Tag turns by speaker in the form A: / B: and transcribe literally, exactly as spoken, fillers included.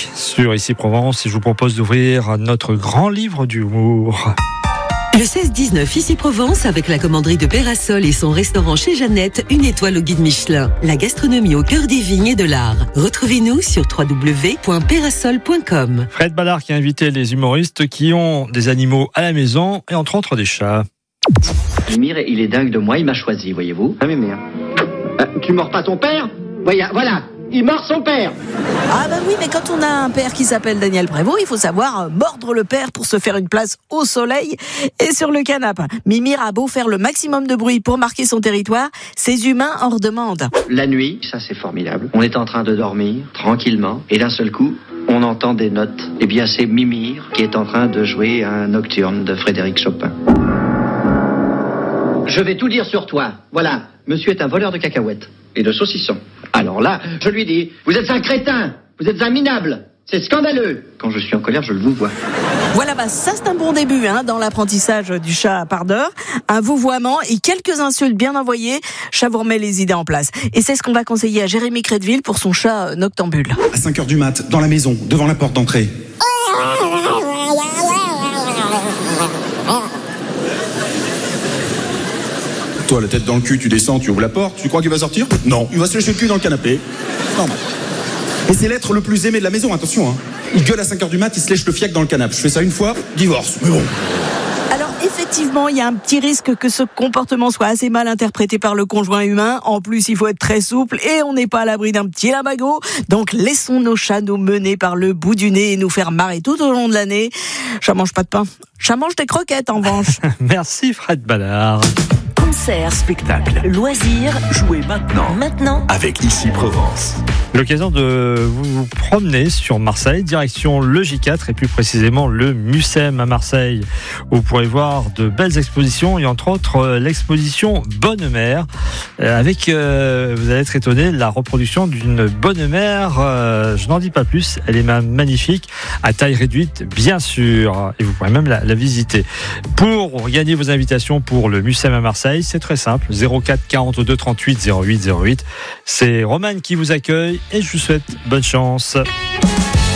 A: Marc sur Ici Provence et je vous propose d'ouvrir notre grand livre d'humour.
B: Le seize dix-neuf Ici Provence avec la commanderie de Pérasol et son restaurant chez Jeannette, une étoile au guide Michelin. La gastronomie au cœur des vignes et de l'art. Retrouvez-nous sur w w w point pérasol point com.
A: Fred Ballard qui a invité les humoristes qui ont des animaux à la maison et entre autres des chats.
C: Mimir, il est dingue de moi, il m'a choisi, voyez-vous. Ah, Mimir. Euh, tu mords pas ton père ? Voyez, voilà, il mord son père.
D: Ah bah oui, mais quand on a un père qui s'appelle Daniel Prévost, il faut savoir mordre le père pour se faire une place au soleil et sur le canapé. Mimir a beau faire le maximum de bruit pour marquer son territoire, ses humains en redemandent.
C: La nuit, ça c'est formidable. On est en train de dormir, tranquillement, et d'un seul coup, on entend des notes. Eh bien, c'est Mimir qui est en train de jouer un nocturne de Frédéric Chopin. Je vais tout dire sur toi. Voilà, monsieur est un voleur de cacahuètes et de saucissons. Alors là, je lui dis, vous êtes un crétin, vous êtes un minable, c'est scandaleux. Quand je suis en colère, je le vous vois.
D: Voilà, bah ça c'est un bon début hein, dans l'apprentissage du chat par d'heure. Un vouvoiement et quelques insultes bien envoyées, chat vous remet les idées en place. Et c'est ce qu'on va conseiller à Jérémy Crédville pour son chat noctambule.
E: À cinq heures du mat, dans la maison, devant la porte d'entrée. Toi, la tête dans le cul, tu descends, tu ouvres la porte, tu crois qu'il va sortir ? Non, il va se lécher le cul dans le canapé. Normal. Et c'est l'être le plus aimé de la maison, attention. Hein. Il gueule à cinq heures du mat, il se lèche le fiac dans le canapé. Je fais ça une fois, divorce, mais bon.
D: Alors effectivement, il y a un petit risque que ce comportement soit assez mal interprété par le conjoint humain. En plus, il faut être très souple et on n'est pas à l'abri d'un petit lambago. Donc laissons nos chats nous mener par le bout du nez et nous faire marrer tout au long de l'année. Chat mange pas de pain. Chat mange des croquettes en revanche.
A: Merci Fred Ballard.
F: Concerts, spectacles, loisirs, jouez maintenant. Maintenant, avec Ici Provence.
A: L'occasion de vous promener sur Marseille, direction le J quatre et plus précisément le Mucem à Marseille, où vous pourrez voir de belles expositions et entre autres l'exposition Bonne Mère, avec, euh, vous allez être étonné, la reproduction d'une bonne mère, euh, je n'en dis pas plus, elle est magnifique, à taille réduite bien sûr, et vous pourrez même la, la visiter. Pour gagner vos invitations pour le Mucem à Marseille, c'est très simple, zéro quatre quarante-deux trente-huit zéro huit zéro huit, c'est Romane qui vous accueille et je vous souhaite bonne chance.